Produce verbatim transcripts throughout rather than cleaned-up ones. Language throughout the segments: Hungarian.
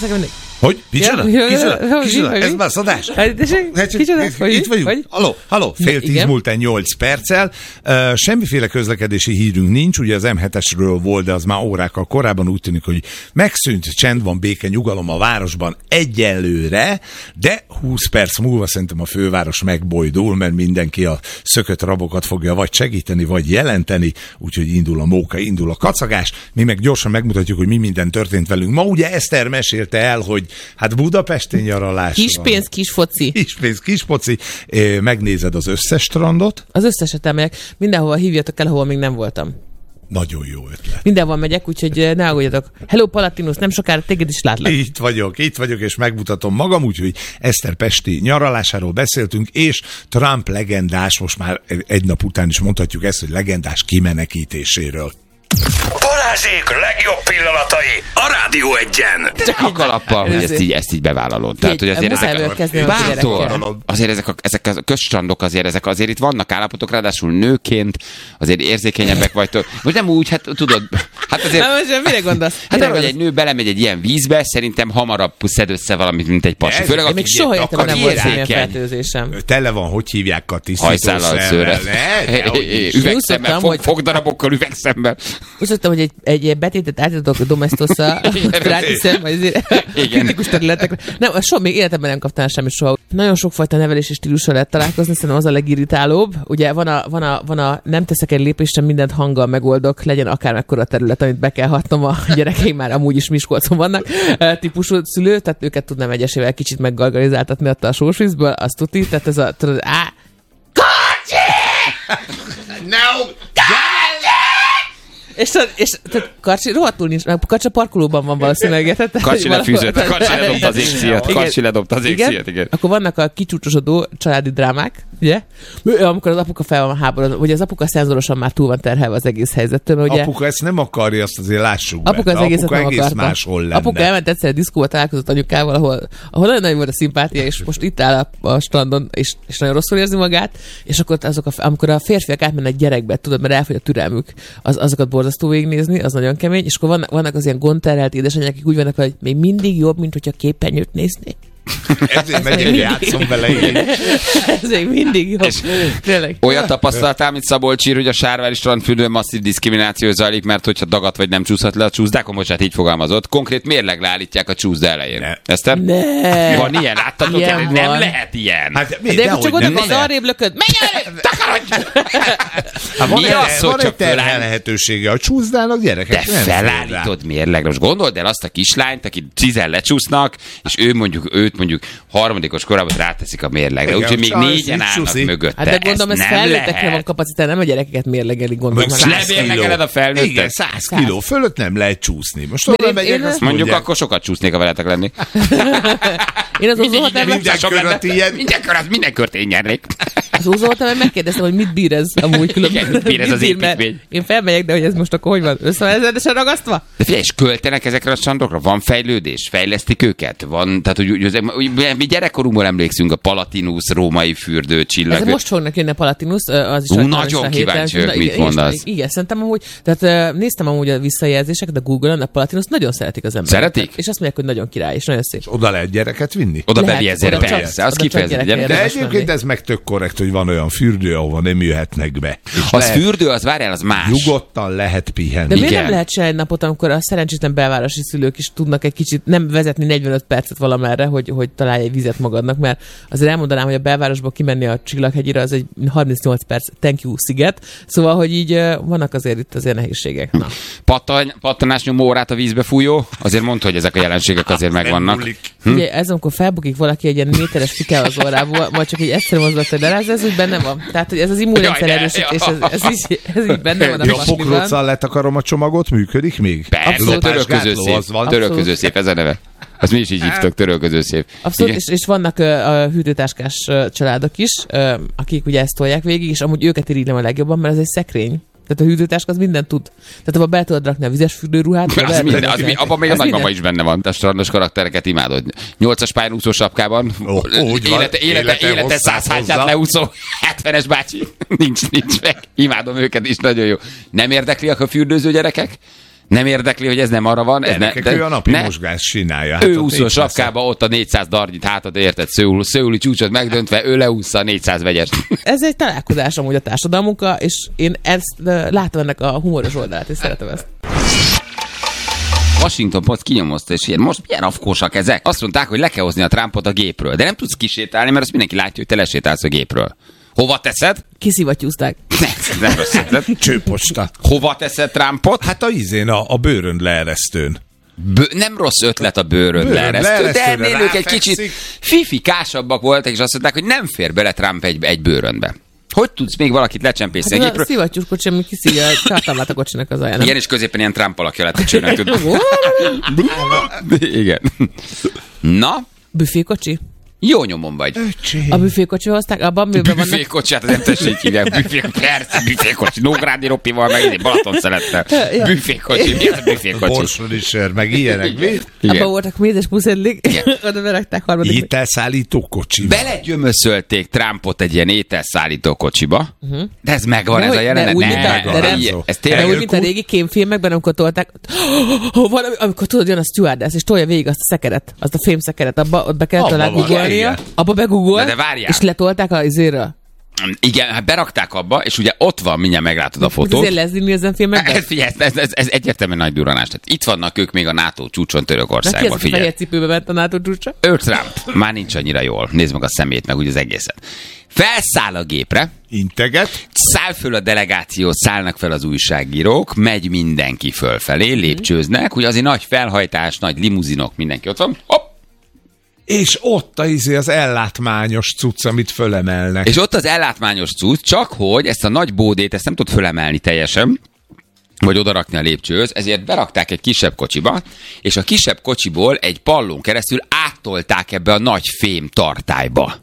Hogy? Micsoda? Kicsoda? Ez már szadás? Itt vagyunk. Haló, haló, fél tíz múlt el nyolc perccel. Uh, semmiféle közlekedési hírünk nincs, ugye az em hetesről volt, de az már órákkal korábban úgy tűnik, hogy megszűnt, csend van, béke, nyugalom a városban egyelőre, de húsz perc múlva szerintem a főváros megbojdul, mert mindenki a szökött rabokat fogja vagy segíteni, vagy jelenteni, úgyhogy indul a móka, indul a kacagás. Mi meg gyorsan megmutatjuk, hogy mi minden történt velünk. Ma ugye Eszter mesélte el, hogy hát Budapesten nyaralás. Kis pénz, kis foci. Kis pénz, kis foci. Megnézed az összes strandot? Az összeset elmegyek. Mindenhova hívjatok el, ahol még nem voltam. Nagyon jó ötlet. Mindenhol megyek, úgyhogy ne aggódjatok. Hello Palatinus, nem sokára téged is látlak. Itt vagyok, itt vagyok, és megmutatom magam, úgyhogy Eszter pesti nyaralásáról beszéltünk, és Trump legendás, most már egy nap után is mondhatjuk ezt, hogy legendás kimenekítéséről. Balázsék legjobb pillanatai a Rádió Egyen. Csak a kalappal, hogy ezt így, ezt így bevállalod. Tehát, hogy azért ezek a, bátor, azért ezek a, ezek a közstrandok azért, ezek azért itt vannak állapotok, ráadásul nőként azért érzékenyebbek vagytok. Most nem úgy, hát tudod, hát azért... Hát most mire gondolsz? Hát arra, hogy egy nő belemegy egy ilyen vízbe, szerintem hamarabb szed össze valamit, mint egy pasi. Főleg, én még soha értem, nem volt semmilyen fertőzésem. Tele van, hogy hívják a hajszállal szőre. Üvegszemmel, fogdarabokkal üvegszemmel. Úgy szoktam, hogy egy, egy betétet átadok a Domestosza, rátiszem, vagy kritikus területekre. Nem, soha még életemben nem kaptam semmit soha. Nagyon sokfajta nevelési stílusra lehet találkozni, szerintem az a legirritálóbb. Ugye van a, van a, van a nem teszek egy lépést, sem mindent hanggal megoldok, legyen akármekkora terület, amit be kell hatnom, a gyerekeim már amúgy is Miskolcon vannak, típusú szülő, tehát őket tudnám egyesével kicsit meggargarizáltatni a sósvízből, azt tuti, tehát ez a, tudod, á, Kocsi! No! És, és tehát Karcsi rohadtul nincs, Karcsi a parkolóban van valószínűleg. Karcsi lefűzött, Karcsi ledobta az égszíjat, Karcsi ledobta az égszíjat, igen. Akkor vannak a kicsúcsosodó családi drámák, ugye? Amikor az apuka fel van háborodva, ugye az apuka szenzorosan már túl van terhelve az egész helyzettől. Ugye, apuka ezt nem akarja, azt azért lássuk be. Apuka az egészet apuka nem egész akarta. máshol lenne. Apuka elment egyszer a diszkóba, találkozott anyukával, ahol, ahol nagyon nagy volt a szimpátia, és most itt áll a, a strandon, és, és nagyon rosszul érzi magát, és akkor azok a, amikor a férfiak átmennek gyerekbe, tudod, mert elfogy a türelmük, az, azokat borzasztó végignézni, az nagyon kemény, és akkor vannak, vannak az ilyen gondterhelt édesanyák, akik úgy vannak, hogy még mindig jobb, mint hogyha képernyőt néznék. Ezért megyek, játszom vele. Ez még mindig jobb. Tényleg. Olyat tapasztaltál, mint Szabolcs ír, hogy a Sárvári strandfürdőn masszív diszkrimináció zajlik, mert hogyha dagat vagy nem csúszhat le a csúszdákon, most hát így fogalmazott, konkrét mérlegre állítják a csúszda elején. Eszter? Ne. Van ilyen? Láttatok? Ilyen Nem van. lehet ilyen. Hát, mi, de akkor csak oda, hogy arrébb lököd. Menj el! Takarodj! Hát van, Mi el, az, hogy van csak egy terhel lehetősége a csúszdának, gyerekek. De nem felállítod mérlegre. Most gondold el azt a kislányt, aki tízen lecsúsznak, és ő mondjuk, őt mondjuk harmadikos korában ráteszik a mérlegre. Úgyhogy még négyen állnak mögötte. Hát de gondolom, ez felnőttekre van kapacitás, nem a gyerekeket mérlegeli, gondolom. Lemérlegeled a felnőttet? Igen, száz kiló fölött nem lehet csúszni. Most oda megyek, azt mondjuk, akkor sokat csúsznék, ha veletek lenni. Én az úzóhotelben... Minden kört ilyen. Minden kört, minden kört én nyernék. Az úzóhotelben megkérdeztem, hogy mit bír ez amúgy különben. Igen, bír ez az építmény. Én felmegyek, de hogy ez most akkor hogy van? Összevezetesen ragasztva? De figyelj, és költenek ezekre a strandokra? Van fejlődés? Fejlesztik őket? Van, tehát, hogy, hogy, hogy mi gyerekkorunkból emlékszünk a Palatinus, római fürdő, csillag. Ez most fognak jönni a Palatinus, az is. Ú, nagyon kíváncsi vagyok, mit mondasz. Igen, szerintem amúgy, tehát néztem amúgy a visszajelzéseket a Google-on, a Palatinus nagyon szeretik az emberek. Szeretik? És azt mondják, hogy nagyon király, és nagyon szép. És oda lehet gyereket vinni? Oda bevi ezért, persze, az kifejezetten. De egyébként ez meg tök korrekt, hogy van olyan fürdő, ahova nem jöhetnek be. Az fürdő, az várjál, az más. Nyugodtan lehet pihenni. De miért nem lehet se egy napot, amikor a szerencsétlen belvárosi szülők is tudnak egy kicsit nem vezetni negyvenöt percet valamerre, hogy, hogy találj egy vizet magadnak, mert azért elmondanám, hogy a belvárosból kimenni a Csillaghegyire, az egy harmincnyolc perc thank you sziget, szóval, hogy így vannak azért itt azért nehézségek. Na. Pattan, pattanás nyomó órát a vízbe fújó, azért mondta, hogy ezek a jelenségek azért megvannak. Hm? Ugye ez, amikor felbukik valaki egy ilyen méteres fike az orrából, majd csak egy egyszerű mozdulat, de ez, ez úgy benne van. Tehát, hogy ez az immunrendszer erősítés, ez, ez, így, ez így benne van a pasmiban. Jó pokróccal letakarom a csomagot, működik még? Persze, törölköző szép. Törölköző szép, ez a neve. Azt mi is így hívtok, törölköző szép. Abszolút, és, és vannak uh, a hűtőtáskás uh, családok is, uh, akik ugye ezt tolják végig, és amúgy őket irigylem a legjobban, mert ez egy szekrény. Tehát a hűtőtáska az mindent tud. Tehát abban be tudod rakni a vizes fürdőruhát. Az minden, az mi, abban még a nagymama is benne van. A strandos karaktereket imádod. nyolcas pályán úszó sapkában. Oh, élete, élete, élete száz hátját leúszó hetvenes bácsi. nincs, nincs meg. Imádom őket is, nagyon jó. Nem érdekli a fürdőző gyerekek? Nem érdekli, hogy ez nem arra van. Ez ne, de, ő a napi ne, mozgás csinálja. Hát ő úszó sapkába, ott a négyszáz darnyit hátad, érted, szőuli, szőuli csúcsot megdöntve, ő leúszza a négyszáz vegyes. Ez egy találkozás amúgy a társadalmunkkal, és én ezt látom ennek a humoros oldalát, és szeretem ezt. Washington Post kinyomozta, és ilyen, most milyen afkósak ezek? Azt mondták, hogy le kell hozni a Trumpot a gépről, de nem tudsz kisétálni, mert azt mindenki látja, hogy te lesétálsz a gépről. Hova teszed? Kiszivattyúzták. Nem rossz ötlet. Csőposta. Hova teszed Trumpot? Hát a izén, a, a bőrönd leeresztőn. Bő, nem rossz ötlet a bőrönd, bőrönd leeresztő, de ennél ők egy kicsit fifikásabbak voltak, és azt mondták, hogy nem fér bele Trump egy, egy bőröndbe. Hogy tudsz még valakit lecsempészni hát a gépről? A szivattyús kocsi, ami kiszívja a csártámlát a kocsinak az alján. Igen, és középen ilyen Trump alakja lett a csőnek. Igen. Na? Büfékocsi? Jó nyomon vagy. Öcsé. A büfékocsi hozták, abban műben vannak... Büfékocsi, hát az emtességy hívják. Büfé, persze, büfékocsi. Nógrádi Ropival, meg idén Balaton szelettel. Ja. Büfékocsi. Mi az a büfékocsi? Borsodisör, meg ilyenek. Abban voltak mézes puszedlik. Oda berakták harmadik. Ételszállító kocsiba. Belegyömöszölték Trumpot egy ilyen ételszállító kocsiba. Uh-huh. De ez megvan, de ez a jelenet. De, ne, de, de, de ez tényleg úgy, mint a régi kémfilmekben, amikor tolták, amikor tudod, jön a stewardess, és tolja végig azt a szekeret, azt a fémszekeret, abba be kell talán googolnia, abba begugol, és letolták a izéről. Igen, hát berakták abba, és ugye ott van, mindjárt meglátod a fotót. Ezért Leslie Nielsen filmekben? Ez, figyelj, ez, ez, ez egyértelműen nagy durranás. Tehát itt vannak ők még a NATO csúcson Törökországban. Neki ez a fehér cipőbe ment a NATO csúcsa? Ő Trump. Már nincs annyira jól. Nézd meg a szemét, meg úgy az egészet. Felszáll a gépre. Integet. Száll föl a delegáció, szállnak fel az újságírók, megy mindenki fölfelé, lépcsőznek. Ugye azért nagy felhajtás, nagy limuzinok, mindenki ott van. Hopp! És ott a, izé az ellátmányos cucc, amit fölemelnek. És ott az ellátmányos cucc, csak hogy ezt a nagy bódét, ezt nem tud fölemelni teljesen, vagy odarakni a lépcsőhöz, ezért berakták egy kisebb kocsiba, és a kisebb kocsiból egy pallón keresztül áttolták ebbe a nagy fém tartályba.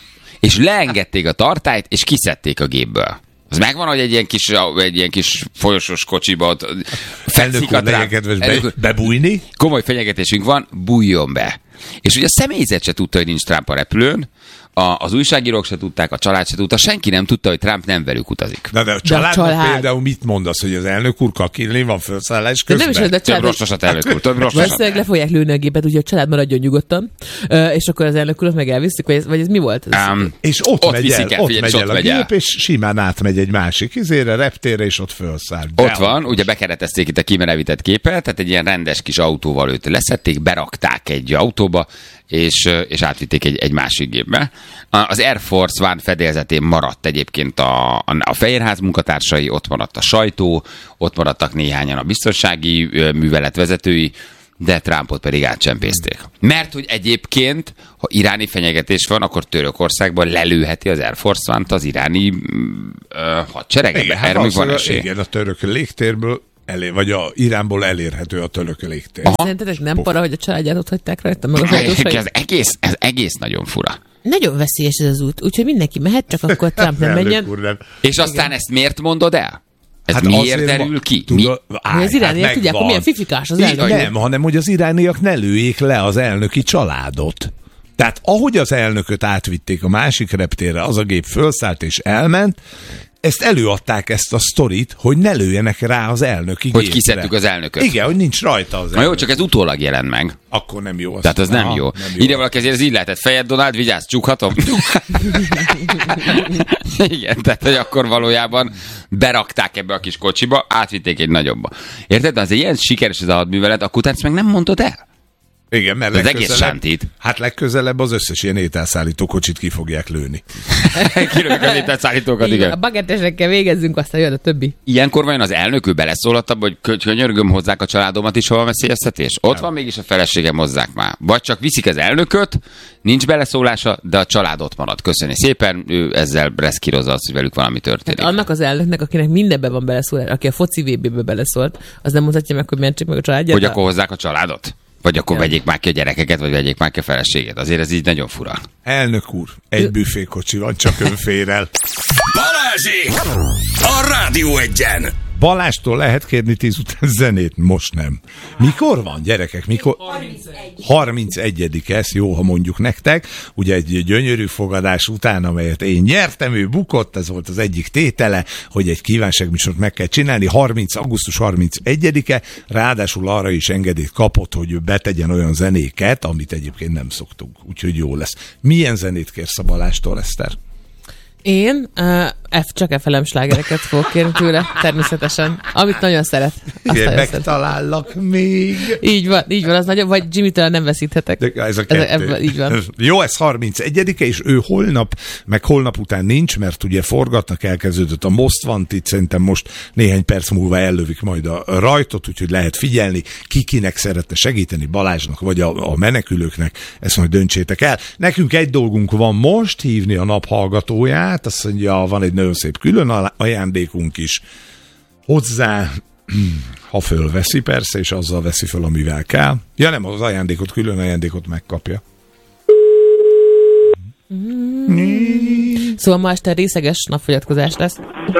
És leengedték a tartályt, és kiszedték a gépből. Az megvan, hogy egy ilyen kis, egy ilyen kis folyosós kocsiba ott fekszik a Trump. Be, bebújni? Komoly fenyegetésünk van, bújjon be. És ugye a személyzet se tudta, hogy nincs Trump a repülőn, a, az újságírók se tudták, a család se tudta, senki nem tudta, hogy Trump nem velük utazik. De, de a családnak de a család... például mit mondasz, hogy az elnök úr kakilni van felszállás közben? De nem is, de több rostosat, elnök úr, több rostosat. Valószínűleg le fogják lőni a gépet, úgyhogy a család maradjon nyugodtan, és akkor az elnök urat meg elviszik, vagy ez, vagy ez mi volt? Ez um, és ott, ott megy el, el, ott figyelj, megy el a megy gép, el. és simán átmegy egy másik izére, reptérre, és ott felszáll. Ott van, ugye bekeretezték itt a kimerevített képet, tehát egy ilyen rendes kis autóval őt leszették, berakták egy autóba, és, és átvitték egy, egy másik gépbe. Az Air Force One fedélzetén maradt egyébként a, a, a Fehérház munkatársai, ott maradt a sajtó, ott maradtak néhányan a biztonsági művelet vezetői, de Trumpot pedig átcsempészték. Mert hogy egyébként, ha iráni fenyegetés van, akkor Törökországban lelőheti az Air Force One-t az iráni uh, hadsereget. Igen, hát az, van esély. Igen, a török légtérből Elér, vagy a Iránból elérhető a török légtér. Szerintetek nem para, hogy a családját ott hagyták rajta? Meg a ez, egész, ez egész nagyon fura. Nagyon veszélyes ez az út, úgyhogy mindenki mehet, csak akkor Trump nem menjen. Nem. És aztán igen. Ezt miért mondod el? Ez hát miért derül ki? Tudod, Mi? Áj, az irániak hát tudják, hogy milyen fifikás az elnök. Nem, hanem hogy az irániak ne lőjék le az elnöki családot. Tehát ahogy az elnököt átvitték a másik reptérre, az a gép fölszállt és elment, ezt előadták ezt a sztorit, hogy ne lőjenek rá az elnöki Hogy gépre. kiszedtük az elnököt. Igen, hogy nincs rajta az elnök. Na jó, csak ez utólag jelent meg. Akkor nem jó. Tehát az nem jó. jó. Ide valaki ezért ez így lehetett. Fejed, Donald, vigyázz, csukhatom. Igen, tehát hogy akkor valójában berakták ebbe a kis kocsiba, átvitték egy nagyobba. Érted? De az egy ilyen sikeres ez a hadművelet, akkor ezt meg nem mondod el? Igen, mert az egész sántít. Hát legközelebb az összes ilyen ételszállító kocsit ki fogják lőni. Kilövik az ételszállítókat, igen. igen. A bagettesekkel végezzünk, aztán jön a többi. Ilyenkor vajon az elnök ő beleszólott abba, hogy könyörgöm, hozzák a családomat is, hova veszélyeztetés? Ott nem. Van mégis a feleségem, hozzák már. Vagy csak viszik az elnököt, nincs beleszólása, de a család ott marad. Köszönjük szépen, ő ezzel reszkírozza azt, hogy velük valami történik. Hát annak az elnöknek, akinek mindenben van beleszólás, aki a foci vé bé-be beleszólt, az nem mutatja meg, hogy mentsék meg a családját. Hogy akkor hozzák a családot? Vagy akkor ja. Vegyék már ki a gyerekeket, vagy vegyék már ki a feleséget. Azért ez így nagyon fura. Elnök úr, egy büfékocsi van, csak ön fér el. Balázsék! A Rádió Egyen! Balástól lehet kérni tíz után zenét? Most nem. Mikor van, gyerekek? Mikor? harmincegyedike, ez jó, ha mondjuk nektek. Ugye egy gyönyörű fogadás után, amelyet én nyertem, ő bukott, ez volt az egyik tétele, hogy egy kívánságműsort meg kell csinálni. harminc augusztus harmincegyedike, ráadásul arra is engedélyt kapott, hogy ő betegyen olyan zenéket, amit egyébként nem szoktunk. Úgyhogy jó lesz. Milyen zenét kérsz a Balástól, Eszter? Én uh, F, csak F L M slágereket fogok kérni tőle, természetesen. Amit nagyon szeret. Igen, megtalállak szeret. Még. Így van, így van, az nagyon, vagy Jimmy-től nem veszíthetek. De ez a kettő. Ez, ez, így van. Jó, ez harmincegyedike, és ő holnap, meg holnap után nincs, mert ugye forgatnak, elkezdődött a Most Wanted, szerintem most néhány perc múlva ellövik majd a rajtot, úgyhogy lehet figyelni, ki kinek szeretne segíteni, Balázsnak, vagy a, a menekülőknek, ezt majd döntsétek el. Nekünk egy dolgunk van most, hívni a nap hallgatóját. Hát azt mondja, van egy nagyon szép külön ajándékunk is hozzá, ha fölveszi persze, és azzal veszi föl, amivel kell. Ja nem, az ajándékot, külön ajándékot megkapja. Mm. Szóval ma este részeges napfogyatkozás lesz.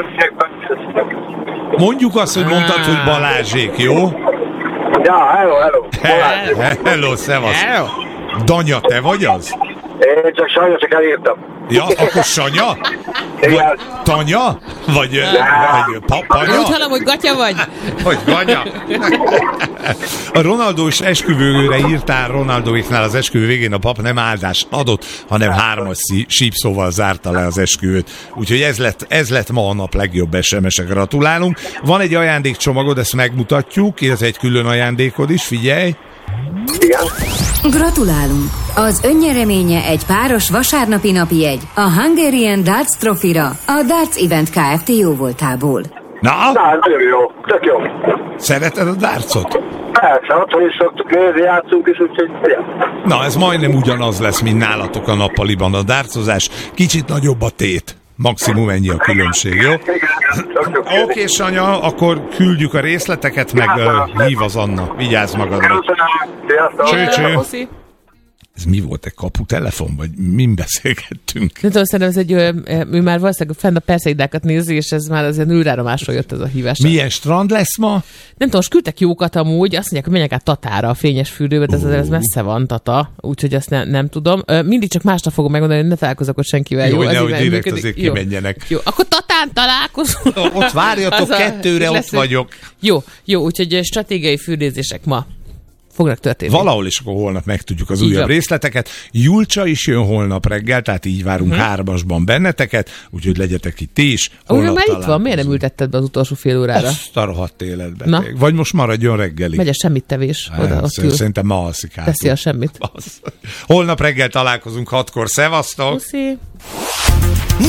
Mondjuk azt, hogy mondtad, hogy Balázsék, jó? Ja, hello, hello. He- hello, szevasz. Hello. Danya, te vagy az? Én csak Sanya, csak elírtam. Ja, akkor Sanya? Vagy Tanya? Vagy, vagy papanya? Úgy hallom, hogy gatya vagy. Vagy ganya. A Ronaldós esküvőre írtál, Ronaldóiknál az esküvő végén a pap nem áldást adott, hanem hármas sípszóval zárta le az esküvőt. Úgyhogy ez lett, ez lett ma a nap legjobb es em es-e. Gratulálunk. Van egy ajándékcsomagod, ezt megmutatjuk, illetve egy külön ajándékod is, figyelj. Igen. Gratulálunk! Az önnyereménye egy páros vasárnapi napi jegy a Hungarian Darts Trophy-ra a Darts Event Kft. Jóvoltából. Na? Na, nagyon jó, tök jó. Szereted a dartsot? Persze, otthon is szoktuk nézni, játszunk is, úgyhogy... Na, ez majdnem ugyanaz lesz, mint nálatok a nappaliban a dartsozás. Kicsit nagyobb a tét. Maximum ennyi a különbség, jó? Oké, okay, Sanya, akkor küldjük a részleteket, meg uh, hív az Anna. Vigyázz magadra. Cső, cső. Ez mi volt, egy kaputelefon, vagy min beszélgettünk? Nem tudom, szerintem ez egy, ő már valószínűleg fenn a Perszeidákat nézi, és ez már azért űráromásról jött ez a hívás. Milyen strand lesz ma? Nem tudom, küldtek jókat amúgy, azt mondják, hogy menjek át Tatára, a fényes fürdőbe, de uh. ez messze van, Tata, úgyhogy azt ne, nem tudom. Mindig csak másnap fogom megmondani, hogy ne találkozok ott senkivel. Jó, jó nehogy direkt működik. Azért jó. Kimenjenek. Jó, akkor Tatán találkozunk. Ott várjatok, a, kettőre ott vagyok. Jó, jó, úgyhogy stratégiai fürdőzések ma fognak történni. Valahol is akkor holnap megtudjuk az újabb részleteket. Julcsa is jön holnap reggel, tehát így várunk hmm. hármasban benneteket, úgyhogy legyetek itt ti is. Ugyan már itt van, miért nem ültetted be az utolsó fél órára? Azt a rohadt életbe. Vagy most maradjon reggelig. Megy a semmit tevés. Oda, szerintem ma alszik hátul. Teszi a semmit. Holnap reggel találkozunk hatkor. Szevasztok! Puszi.